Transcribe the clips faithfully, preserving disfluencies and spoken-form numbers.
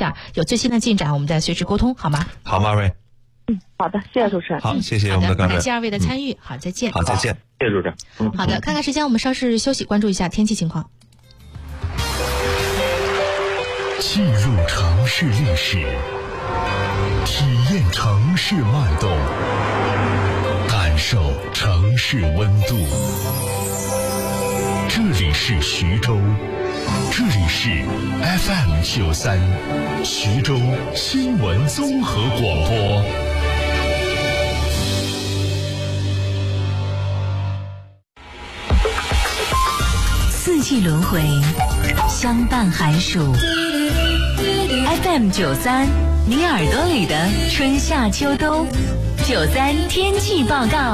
下，有最新的进展我们再随时沟通，好吗？ 好，马瑞。 嗯，好的，谢谢主持人。 好，谢谢我们的官员，感谢二位的参与。嗯、好，再见。 好，再见。 谢谢主持人。嗯， 好的，看看时间，我们稍事休息，关注一下天气情况。 进入城市历史，体验城市脉动，感受城市温度。这里是徐州，这里是 F M 九三，徐州新闻综合广播。 四季轮回，相伴寒暑。F M 九三，你耳朵里的春夏秋冬。九三天气报告。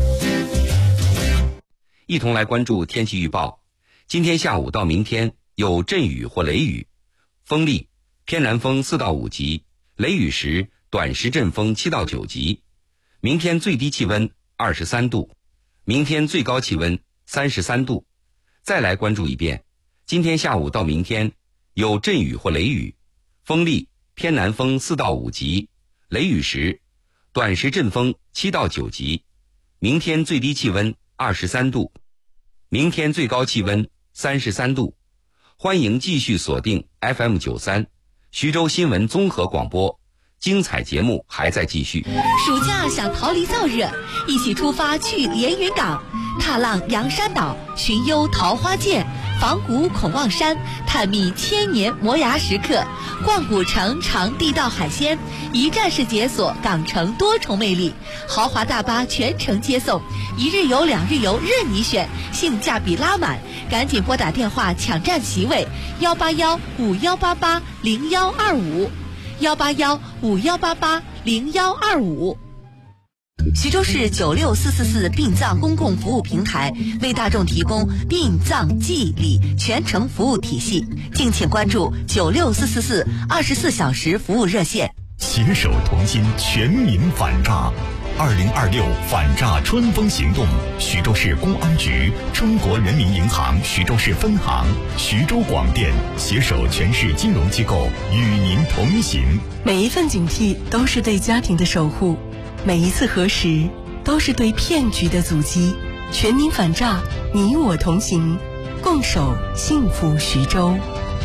一同来关注天气预报。今天下午到明天有阵雨或雷雨，风力偏南风四到五级，雷雨时短时阵风七到九级。明天最低气温二十三度，明天最高气温三十三度。再来关注一遍，今天下午到明天有阵雨或雷雨，风力偏南风四到五级，雷雨时短时阵风七到九级。明天最低气温二十三度，明天最高气温三十三度。欢迎继续锁定 F M 九三，徐州新闻综合广播，精彩节目还在继续。 暑假想逃离燥热，一起出发去连云港，踏浪阳山岛，寻幽桃花涧，访古孔望山，探秘千年磨牙石刻，逛古城尝地道海鲜，一站式解锁港城多重魅力。豪华大巴全程接送，一日游两日游任你选，性价比拉满。赶紧拨打电话抢占席位，幺八幺五幺八八零幺二五，幺八幺五幺八八零幺二五。徐州市九六四四四殡葬公共服务平台为大众提供殡葬祭礼全程服务体系，敬请关注九六四四四二十四小时服务热线。 携手同心，全民反诈。二零二六反诈春风行动，徐州市公安局、中国人民银行徐州市分行、徐州广电携手全市金融机构与您同行。 每一份警惕都是对家庭的守护，每一次核实都是对骗局的阻击。全民反诈，你我同行，共守幸福徐州。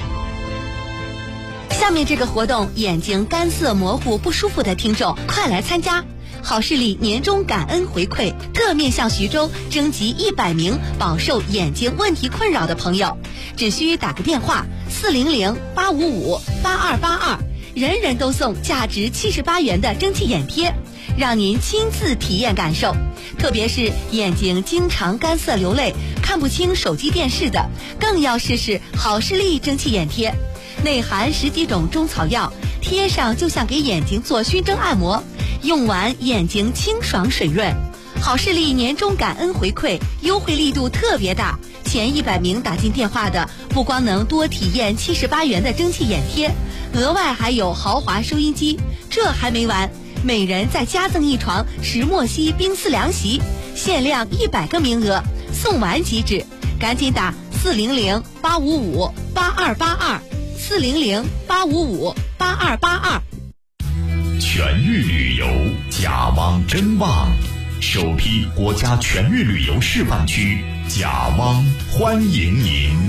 下面这个活动，眼睛干涩模糊不舒服的听众快来参加！好视力年终感恩回馈特面向徐州征集一百名饱受眼睛问题困扰的朋友，只需打个电话四零零八五五八二八二，人人都送价值七十八元的蒸汽眼贴，让您亲自体验感受。特别是眼睛经常干涩流泪、看不清手机电视的，更要试试好视力蒸汽眼贴。内含十几种中草药，贴上就像给眼睛做熏蒸按摩，用完眼睛清爽水润。好视力年终感恩回馈优惠力度特别大，前一百名打进电话的，不光能多体验七十八元的蒸汽眼贴，额外还有豪华收音机。这还没完，每人再加赠一床石墨烯冰丝凉席，限量一百个名额，送完即止，赶紧打四零零八五五八二八二。四零零八五五八二八二。 全域旅游甲汪真旺，首批国家全域旅游示范区，甲汪欢迎您。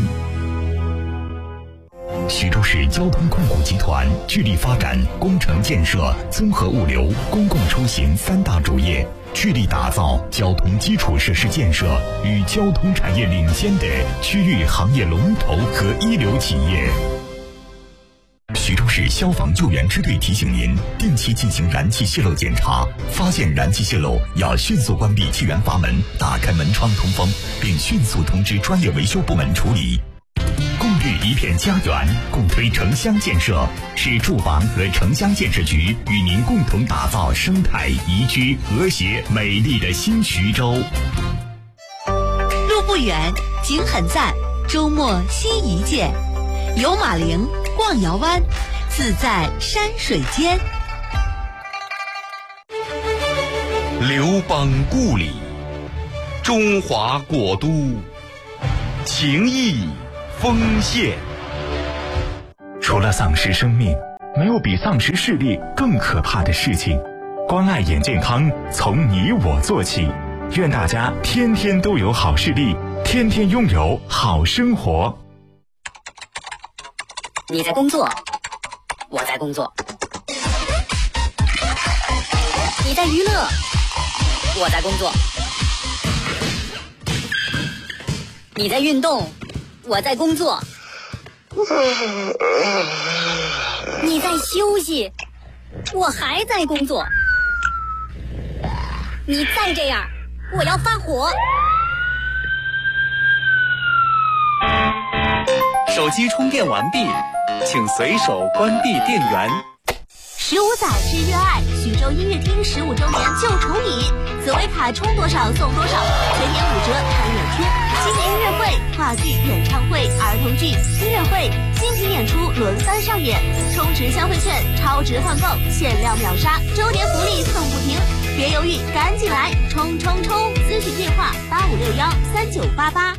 徐州市交通控股集团致力发展工程建设、综合物流、公共出行三大主业，致力打造交通基础设施建设与交通产业领先的区域行业龙头和一流企业。徐州市消防救援支队提醒您，定期进行燃气泄漏检查，发现燃气泄漏要迅速关闭气源阀门，打开门窗通风，并迅速通知专业维修部门处理。共育一片家园，共推城乡建设，市住房和城乡建设局与您共同打造生态宜居、和谐、美丽的新徐州。 路不远，景很赞，周末新一见，游马陵，逛瑶湾，自在山水间。 刘邦故里，中华国都，情谊丰县。 除了丧失生命， 没有比丧失视力更可怕的事情。关爱眼健康，从你我做起。愿大家天天都有好视力，天天拥有好生活。 你在工作，我在工作；你在娱乐，我在工作；你在运动，我在工作；你在休息，我还在工作。你再这样，我要发火。 手机充电完毕，请随手关闭电源。 十五载之约爱，徐州音乐厅十五周年就宠你，紫薇卡充多少送多少，全年五折看眼贴。新年音乐会、话剧、演唱会、儿童剧、音乐会、精品演出轮番上演，充值消费券超值换购，限量秒杀，周年福利送不停，别犹豫，赶紧来冲冲冲！咨询电话八五六幺三九八八。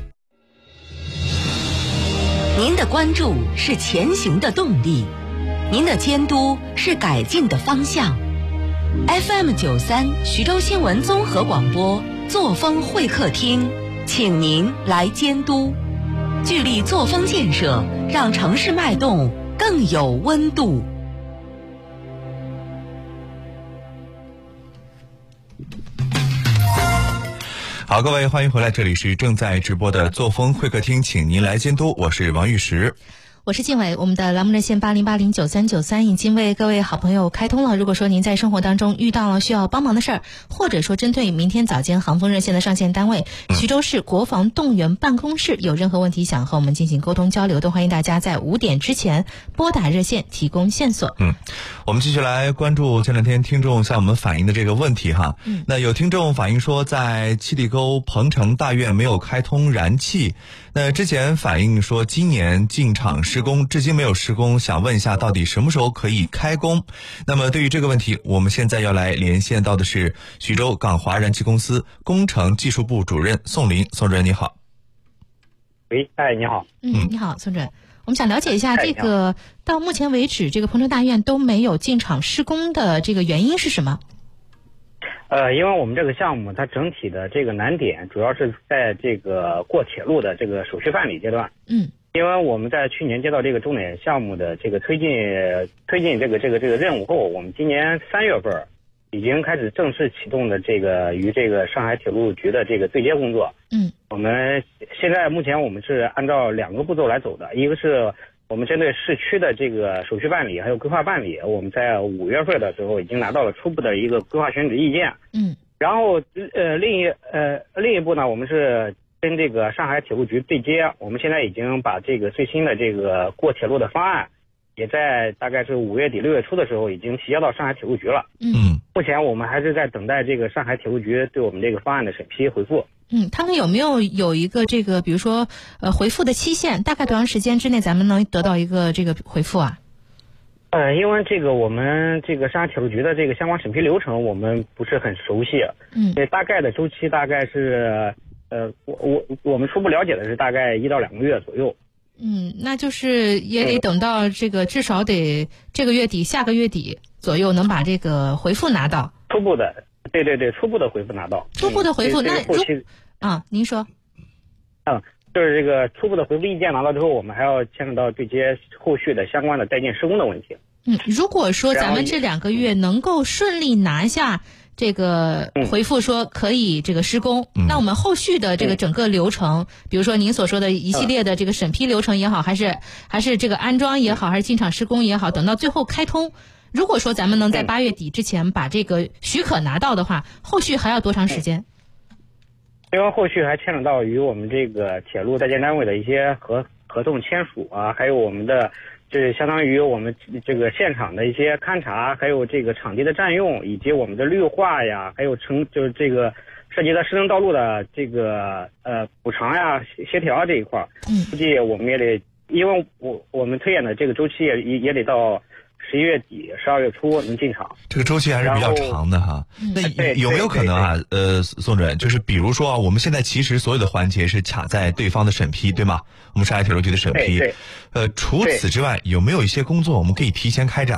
您的关注是前行的动力，您的监督是改进的方向。F M 九三徐州新闻综合广播作风会客厅，请您来监督，聚力作风建设，让城市脉动更有温度。 好，各位欢迎回来，这里是正在直播的作风会客厅，请您来监督，我是王玉石。 我是静伟，我们的栏目热线八零八零九三九三已经为各位好朋友开通了。如果说您在生活当中遇到了需要帮忙的事儿，或者说针对明天早间航风热线的上线单位、嗯、徐州市国防动员办公室有任何问题想和我们进行沟通交流，都欢迎大家在五点之前拨打热线提供线索。 嗯，我们继续来关注前两天听众向我们反映的这个问题哈。嗯，那有听众反映说，在七里沟鹏城大院没有开通燃气，那之前反映说今年进场施工，至今没有施工，想问一下到底什么时候可以开工？那么对于这个问题，我们现在要来连线到的是徐州港华燃气公司工程技术部主任宋林。宋主任你好。 喂，哎，你好。 嗯，你好，宋主任。我们想了解一下这个到目前为止这个鹏城大院都没有进场施工的这个原因是什么？ 呃，因为我们这个项目它整体的这个难点主要是在这个过铁路的这个手续办理阶段。 嗯。 因为我们在去年接到这个重点项目的这个推进推进这个这个这个任务后，我们今年三月份已经开始正式启动的这个与这个上海铁路局的这个对接工作。 嗯， 我们现在目前我们是按照两个步骤来走的，一个是我们针对市区的这个手续办理还有规划办理，我们在五月份的时候已经拿到了初步的一个规划选址意见。 嗯， 然后呃另一呃另一步呢，我们是跟这个上海铁路局对接，我们现在已经把这个最新的这个过铁路的方案，也在大概是五月底六月初的时候已经提交到上海铁路局了。 嗯， 目前我们还是在等待这个上海铁路局对我们这个方案的审批回复。 嗯，他们有没有有一个这个比如说呃回复的期限，大概多长时间之内咱们能得到一个这个回复啊？ 呃，因为这个我们这个上海铁路局的这个相关审批流程我们不是很熟悉。 嗯， 这大概的周期大概是呃，我我我们初步了解的是大概一到两个月左右。 嗯，那就是也得等到这个至少得这个月底、下个月底左右能把这个回复拿到。 初步的，对对对，初步的回复拿到。 初步的回复， 嗯、 那后期啊，您说。 嗯，就是这个初步的回复意见拿到之后，我们还要牵扯到对接后续的相关的在建施工的问题。 嗯，如果说咱们这两个月能够顺利拿下这个回复说可以这个施工、嗯、那我们后续的这个整个流程、嗯、比如说您所说的一系列的这个审批流程也好、嗯、还是还是这个安装也好、嗯、还是进场施工也好，等到最后开通，如果说咱们能在八月底之前把这个许可拿到的话、嗯、后续还要多长时间？ 因为后续还牵扯到与我们这个铁路在建单位的一些合合同签署啊，还有我们的这相当于我们这个现场的一些勘察，还有这个场地的占用，以及我们的绿化呀，还有城就是这个涉及到市政道路的这个呃补偿呀、协调这一块， 嗯， 估计我们也得，因为我我们推演的这个周期也也也得到十一月底、十二月初能进场， 这个周期还是比较长的哈。那有没有可能啊？呃，宋主任，就是比如说啊，我们现在其实所有的环节是卡在对方的审批，对吗？我们上海铁路局的审批。 对对呃，除此之外，有没有一些工作我们可以提前开展？